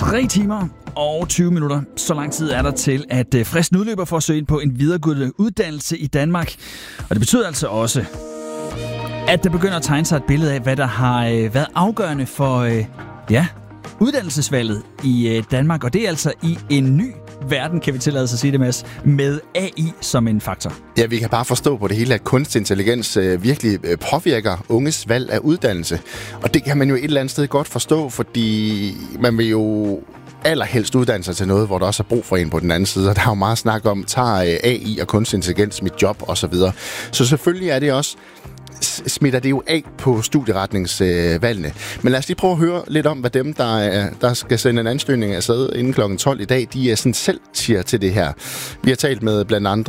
3 timer og 20 minutter. Så lang tid er der til, at fristen udløber for at søge ind på en videregående uddannelse i Danmark. Og det betyder altså også, at der begynder at tegne sig et billede af, hvad der har været afgørende for uddannelsesvalget i Danmark. Og det er altså i en ny verden, kan vi tillade sig at sige det, Mads, med AI som en faktor. Ja, vi kan bare forstå på det hele, at kunstig intelligens virkelig påvirker unges valg af uddannelse. Og det kan man jo et eller andet sted godt forstå, fordi man vil jo allerhelst uddanne sig til noget, hvor der også er brug for en på den anden side. Og der er jo meget snak om, tager AI og kunstig intelligens mit job osv. Så selvfølgelig er det også smitter det jo af på studieretningsvalgene. Men lad os lige prøve at høre lidt om, hvad dem, der skal sende en ansøgning afsted inden kl. 12 i dag, de sådan selv siger til det her. Vi har talt med blandt andre